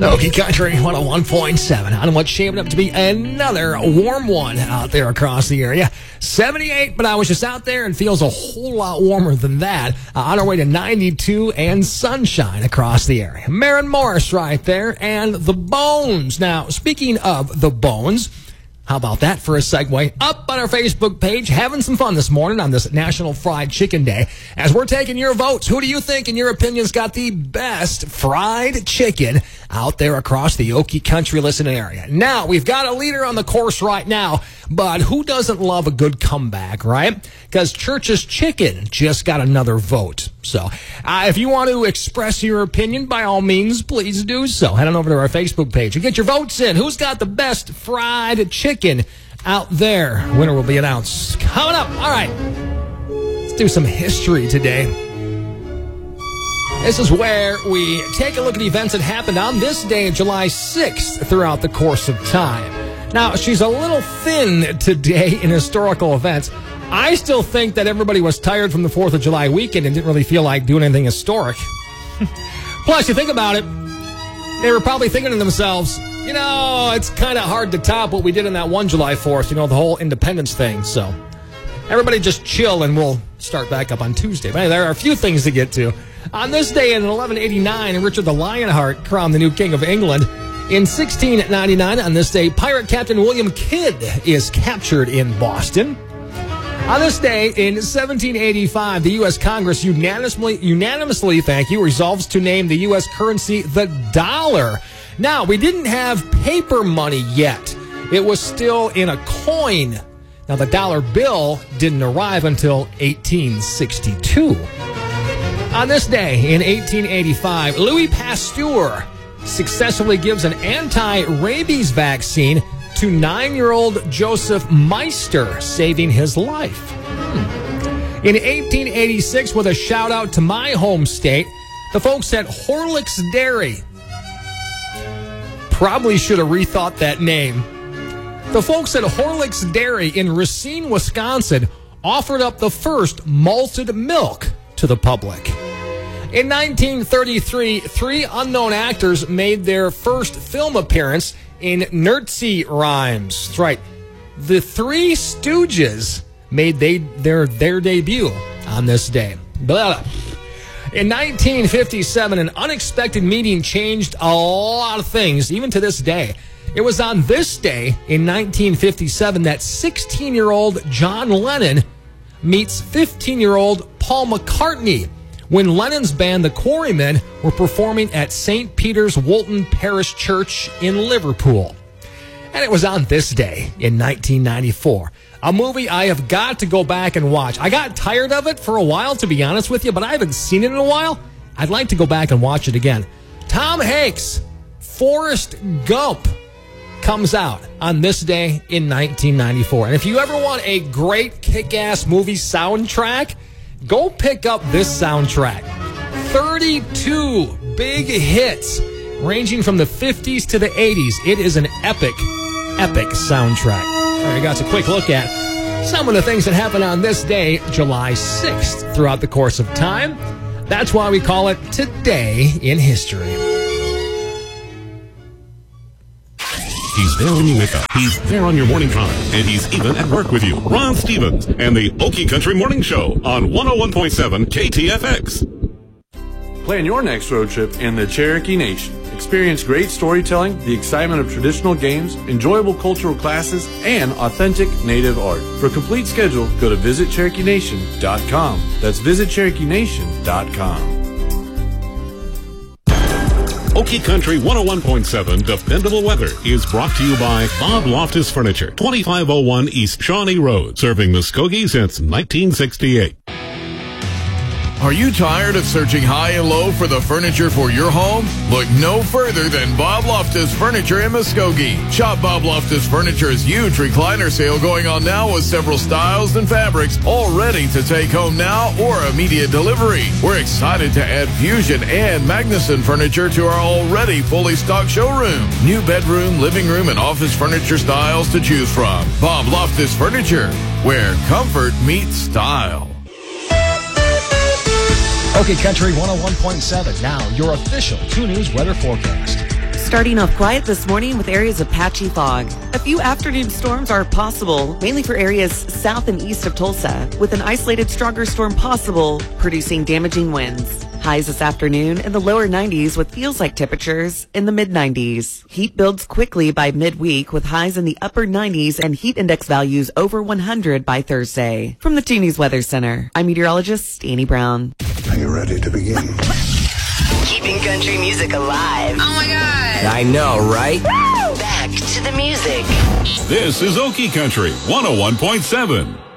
Okie Country 101.7 on what's shaping up to be another warm one out there across the area. 78, but I was just out there and feels a whole lot warmer than that. On our way to 92 and sunshine across the area. Maren Morris right there and the Bones. Now, speaking of the Bones, how about that for a segue? Up on our Facebook page, having some fun this morning on this National Fried Chicken Day. As we're taking your votes, who do you think, in your opinion, has got the best fried chicken out there across the Okie Country listening area? Now, we've got a leader on the course right now, but who doesn't love a good comeback, right? Because Church's Chicken just got another vote. So, if you want to express your opinion, by all means, please do so. Head on over to our Facebook page and get your votes in. Who's got the best fried chicken out there? Winner will be announced coming up. All right, let's do some history today. This is where we take a look at events that happened on this day, July 6th, throughout the course of time. Now, she's a little thin today in historical events. I still think that everybody was tired from the 4th of July weekend and didn't really feel like doing anything historic. Plus, you think about it, they were probably thinking to themselves, you know, it's kind of hard to top what we did on that one July 4th, you know, the whole independence thing. So everybody just chill and we'll start back up on Tuesday. But anyway, there are a few things to get to. On this day in 1189, Richard the Lionheart crowned the new king of England. In 1699, on this day, pirate captain William Kidd is captured in Boston. On this day, in 1785, the U.S. Congress unanimously, resolves to name the U.S. currency the dollar. Now, we didn't have paper money yet. It was still in a coin. Now, the dollar bill didn't arrive until 1862. On this day, in 1885, Louis Pasteur successfully gives an anti-rabies vaccine to 9-year-old Joseph Meister, saving his life. In 1886, with a shout-out to my home state, the folks at Horlicks Dairy probably should have rethought that name. The folks at Horlicks Dairy in Racine, Wisconsin, offered up the first malted milk to the public. In 1933, 3 unknown actors made their first film appearance in Nerdsy Rhymes. That's right. The Three Stooges made their debut on this day. Blah. In 1957, an unexpected meeting changed a lot of things, even to this day. It was on this day in 1957 that 16-year-old John Lennon meets 15-year-old Paul McCartney when Lennon's band, the Quarrymen, were performing at St. Peter's Woolton Parish Church in Liverpool. And it was on this day in 1994. A movie I have got to go back and watch. I got tired of it for a while, to be honest with you, but I haven't seen it in a while. I'd like to go back and watch it again. Tom Hanks' Forrest Gump comes out on this day in 1994. And if you ever want a great kick-ass movie soundtrack, go pick up this soundtrack. 32 big hits ranging from the 50s to the 80s. It is an epic soundtrack. All right, I got a quick look at some of the things that happened on this day, July 6th, throughout the course of time. That's why we call it Today in History. He's there when you wake up. He's there on your morning drive. And he's even at work with you. Ron Stevens and the Okie Country Morning Show on 101.7 KTFX. Plan your next road trip in the Cherokee Nation. Experience great storytelling, the excitement of traditional games, enjoyable cultural classes, and authentic native art. For a complete schedule, go to visitcherokeenation.com. That's visitcherokeenation.com. Okie Country 101.7 Dependable Weather is brought to you by Bob Loftus Furniture, 2501 East Shawnee Road, serving Muskogee since 1968. Are you tired of searching high and low for the furniture for your home? Look no further than Bob Loftus Furniture in Muskogee. Shop Bob Loftus Furniture's huge recliner sale going on now with several styles and fabrics all ready to take home now or immediate delivery. We're excited to add Fusion and Magnuson furniture to our already fully stocked showroom. New bedroom, living room, and office furniture styles to choose from. Bob Loftus Furniture, where comfort meets style. Okay, Country 101.7. Now, your official 2 News weather forecast. Starting off quiet this morning with areas of patchy fog. A few afternoon storms are possible, mainly for areas south and east of Tulsa, with an isolated stronger storm possible, producing damaging winds. Highs this afternoon in the lower 90s with feels-like temperatures in the mid-90s. Heat builds quickly by midweek with highs in the upper 90s and heat index values over 100 by Thursday. From the 2 News Weather Center, I'm meteorologist Annie Brown. Are you ready to begin? Keeping country music alive. Oh my God. I know, right? Woo! Back to the music. This is Okie Country 101.7.